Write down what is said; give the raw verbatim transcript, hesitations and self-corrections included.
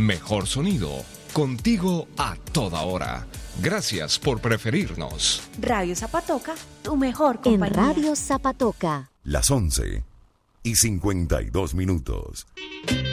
Mejor sonido, contigo a toda hora. Gracias por preferirnos. Radio Zapatoca, tu mejor compañía. En Radio Zapatoca. Las once y cincuenta y dos minutos.